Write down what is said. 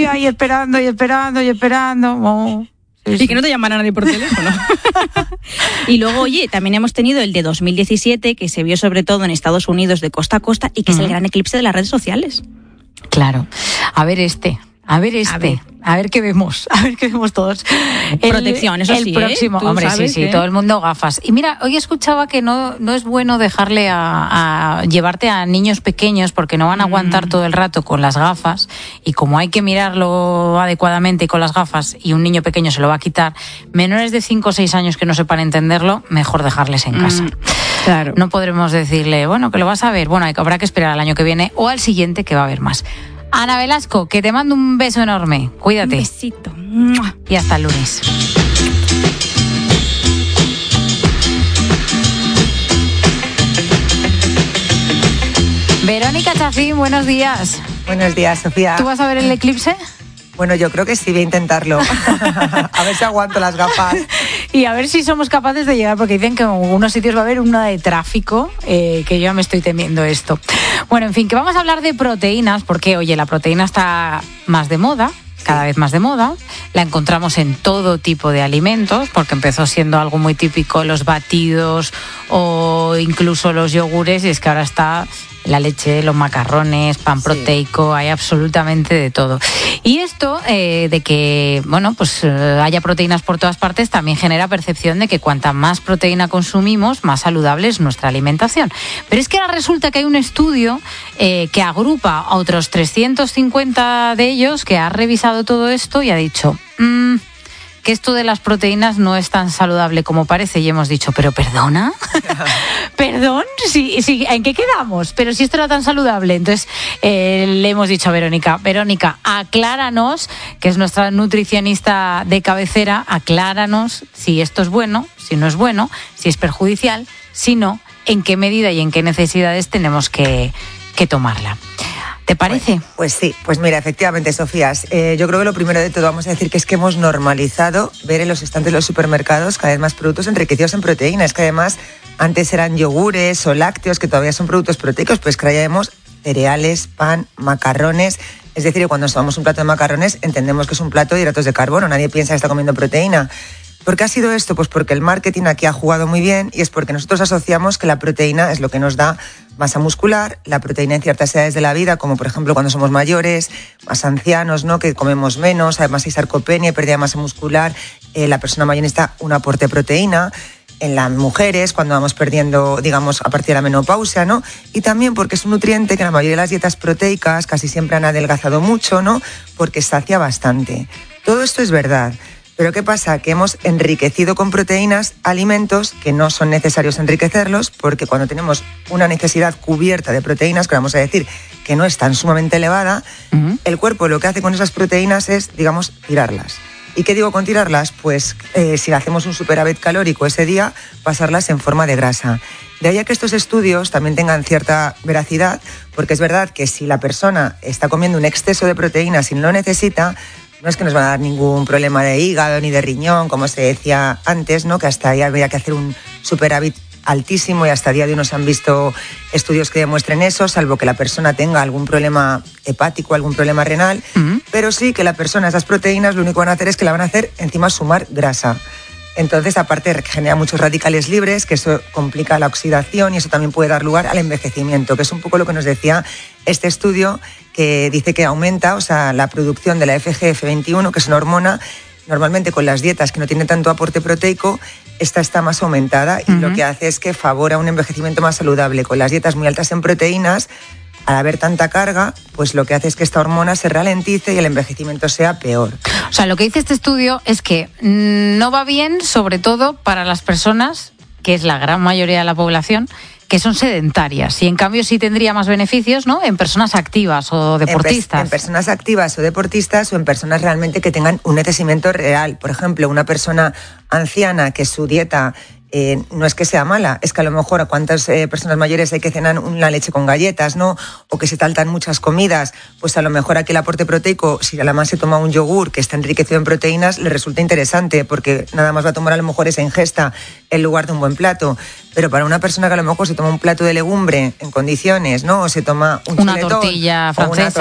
ahí esperando. Oh. Sí, y que no te llamará nadie por teléfono. Y luego, oye, también hemos tenido el de 2017, que se vio sobre todo en Estados Unidos de costa a costa, y que es el gran eclipse de las redes sociales. Claro. A ver qué vemos todos. Protección, eso sí. El próximo, hombre, sí, todo el mundo gafas. Y mira, hoy escuchaba que no es bueno dejarle a llevarte a niños pequeños porque no van a aguantar todo el rato con las gafas, y como hay que mirarlo adecuadamente con las gafas y un niño pequeño se lo va a quitar, menores de 5 o 6 años que no sepan entenderlo, mejor dejarles en casa. Claro. No podremos decirle, bueno, que lo vas a ver, bueno, habrá que esperar al año que viene o al siguiente, que va a haber más. Ana Velasco, que te mando un beso enorme. Cuídate. Un besito. Y hasta el lunes. Verónica Chafín, buenos días. Buenos días, Sofía. ¿Tú vas a ver el eclipse? Bueno, yo creo que sí, voy a intentarlo. A ver si aguanto las gafas. Y a ver si somos capaces de llegar, porque dicen que en algunos sitios va a haber una de tráfico, que yo me estoy temiendo esto. Bueno, en fin, que vamos a hablar de proteínas, porque, oye, la proteína está más de moda, cada vez más de moda. La encontramos en todo tipo de alimentos, porque empezó siendo algo muy típico los batidos o incluso los yogures, y es que ahora está la leche, los macarrones, pan proteico, hay absolutamente de todo. Y esto de que, bueno, pues haya proteínas por todas partes también genera percepción de que cuanta más proteína consumimos, más saludable es nuestra alimentación. Pero es que ahora resulta que hay un estudio que agrupa a otros 350 de ellos, que ha revisado todo esto y ha dicho que esto de las proteínas no es tan saludable como parece, y hemos dicho, pero ¿perdona? ¿Perdón? Sí, ¿en qué quedamos? Pero si esto era tan saludable. Entonces le hemos dicho a Verónica, acláranos, que es nuestra nutricionista de cabecera, acláranos si esto es bueno, si no es bueno, si es perjudicial, si no, en qué medida y en qué necesidades tenemos que tomarla. ¿Te parece? Pues sí, pues mira, efectivamente, Sofía, yo creo que lo primero de todo vamos a decir que es que hemos normalizado ver en los estantes de los supermercados cada vez más productos enriquecidos en proteínas, que además antes eran yogures o lácteos, que todavía son productos proteicos, pues que ahora ya vemos cereales, pan, macarrones. Es decir, cuando nos tomamos un plato de macarrones entendemos que es un plato de hidratos de carbono, nadie piensa que está comiendo proteína. ¿Por qué ha sido esto? Pues porque el marketing aquí ha jugado muy bien, y es porque nosotros asociamos que la proteína es lo que nos da masa muscular, la proteína en ciertas edades de la vida, como por ejemplo cuando somos mayores, más ancianos, ¿no?, que comemos menos, además hay sarcopenia, pérdida de masa muscular, la persona mayor necesita un aporte de proteína. En las mujeres, cuando vamos perdiendo, digamos, a partir de la menopausia, ¿no? Y también porque es un nutriente que en la mayoría de las dietas proteicas casi siempre han adelgazado mucho, ¿no?, porque sacia bastante. Todo esto es verdad. Pero ¿qué pasa? Que hemos enriquecido con proteínas alimentos que no son necesarios enriquecerlos, porque cuando tenemos una necesidad cubierta de proteínas, que vamos a decir que no es tan sumamente elevada, el cuerpo lo que hace con esas proteínas es, digamos, tirarlas. ¿Y qué digo con tirarlas? Pues si hacemos un superávit calórico ese día, pasarlas en forma de grasa. De ahí a que estos estudios también tengan cierta veracidad, porque es verdad que si la persona está comiendo un exceso de proteínas y no lo necesita, no es que nos va a dar ningún problema de hígado ni de riñón, como se decía antes, ¿no?, que hasta ahí había que hacer un superávit altísimo, y hasta el día de hoy no se han visto estudios que demuestren eso, salvo que la persona tenga algún problema hepático, algún problema renal, pero sí que la persona, esas proteínas, lo único que van a hacer es que la van a hacer encima sumar grasa. Entonces, aparte, genera muchos radicales libres, que eso complica la oxidación, y eso también puede dar lugar al envejecimiento, que es un poco lo que nos decía este estudio, que dice que aumenta, o sea, la producción de la FGF21, que es una hormona. Normalmente con las dietas que no tienen tanto aporte proteico, esta está más aumentada, y lo que hace es que favorece un envejecimiento más saludable. Con las dietas muy altas en proteínas, al haber tanta carga, pues lo que hace es que esta hormona se ralentice y el envejecimiento sea peor. O sea, lo que dice este estudio es que no va bien, sobre todo para las personas, que es la gran mayoría de la población, que son sedentarias, y en cambio sí tendría más beneficios, ¿no?, en personas activas o deportistas. En personas activas o deportistas, o en personas realmente que tengan un necesitamiento real. Por ejemplo, una persona anciana que su dieta no es que sea mala, es que a lo mejor a cuántas personas mayores hay que cenar una leche con galletas, ¿no?, o que se saltan muchas comidas, pues a lo mejor aquí el aporte proteico, si además se toma un yogur que está enriquecido en proteínas, le resulta interesante, porque nada más va a tomar a lo mejor esa ingesta en lugar de un buen plato. Pero para una persona que a lo mejor se toma un plato de legumbre en condiciones, ¿no?, o se toma un una chuletón, tortilla francesa,